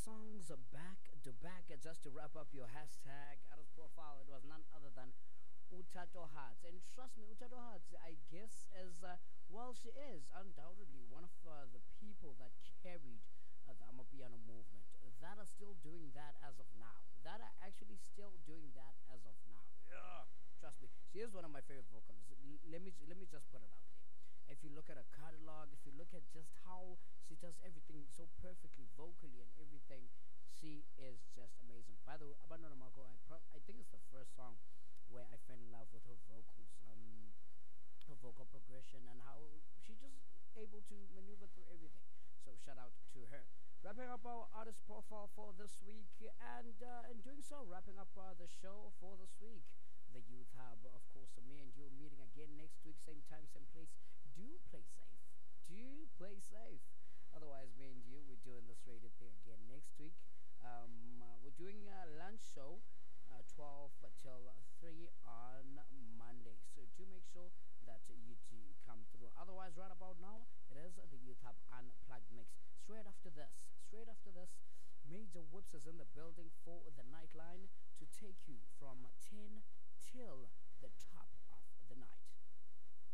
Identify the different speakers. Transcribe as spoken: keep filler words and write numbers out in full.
Speaker 1: songs back to back. Just to wrap up your hashtag artist profile, it was none other than Utato Hearts. And trust me, Utato Hearts, I guess, is, uh, well, she is undoubtedly one of uh, the people that carried uh, the Amapiano movement, that are still doing that as of now. That are actually still doing that as of now. Yeah, trust me, she is one of my favorite vocalists. L- let me let me just put it out there. If you look at her catalog, if you look at just how she does everything so perfectly vocally and everything, she is just amazing. By the way, Abandona Marco, I pro- I think it's the first song where I fell in love with her vocals, um, her vocal progression, and how she just able to maneuver through everything. So shout out to her. Wrapping up our artist profile for this week, and uh, in doing so, wrapping up uh, the show for this week. The Youth Hub, of course, so me and you meeting again next week, same time, same place. Do play safe. Do play safe. Otherwise, me and you, we're doing this rated thing again next week. Um, uh, we're doing a lunch show, uh, twelve till three on Monday. So do make sure that you do come through. Otherwise, right about now, it is the Youth Hub Unplugged Mix. Straight after this, straight after this, Major Whips is in the building.